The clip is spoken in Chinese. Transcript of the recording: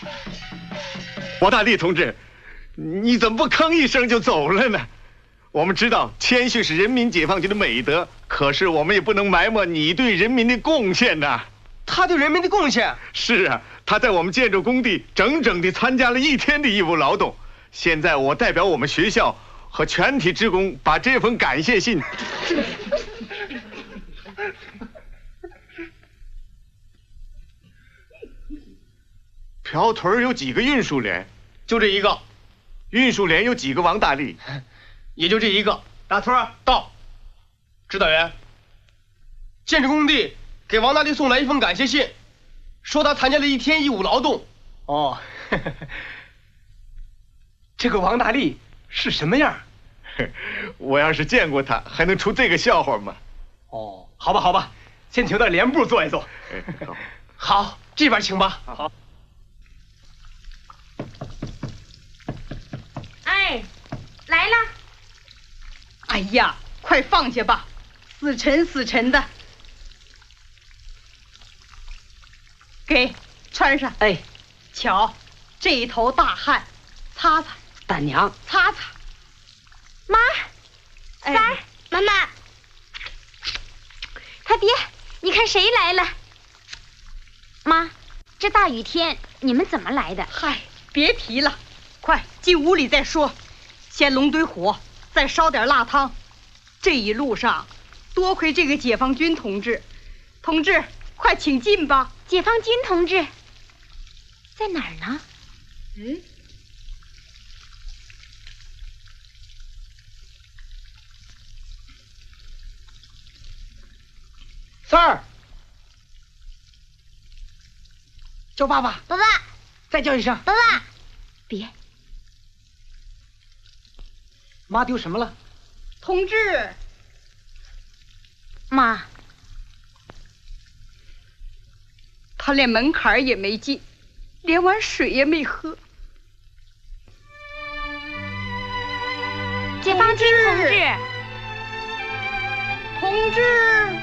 王大力同志，你怎么不吭一声就走了呢？我们知道谦虚是人民解放军的美德，可是我们也不能埋没你对人民的贡献呐。 他对人民的贡献？ 是啊，他在我们建筑工地整整地参加了1天的义务劳动。现在我代表我们学校和全体职工把这封感谢信。瓢屯有几个运输连？ 就这一个。 运输连有几个王大力？ 也就这一个。大屯到。指导员，建筑工地给王大力送来一封感谢信，说他参加了1天义务劳动。哦，这个王大力是什么样？ 我要是见过他，还能出这个笑话吗？ 哦，好吧，好吧，先请到连部坐一坐。好，这边请吧。好。 哎，来了。 哎呀，快放下吧，死沉死沉的。给，穿上。 哎， 瞧，这一头大汗，擦擦。 大娘， 擦擦。 妈，三儿，妈妈，他爹，你看谁来了？妈，这大雨天你们怎么来的？ 嗨，别提了，快进屋里再说。先拢堆火，再烧点辣汤。这一路上，多亏这个解放军同志，同志，快请进吧。 解放军同志在哪儿呢？ 三儿，叫爸爸。 爸爸， 再叫一声。 爸爸，别。 妈丢什么了？ 同志。 妈， 他连门槛也没进，连碗水也没喝。 解放军同志， 同志。